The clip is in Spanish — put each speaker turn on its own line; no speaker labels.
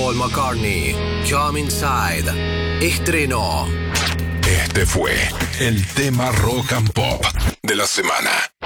Paul McCartney, Come Inside. Estreno.
Este fue el tema rock and pop de la semana.